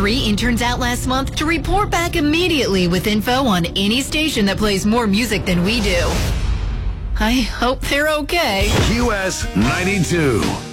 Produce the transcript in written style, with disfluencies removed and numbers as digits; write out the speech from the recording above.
3 interns out last month to report back immediately with info on any station that plays more music than we do. I hope they're okay. QS 92.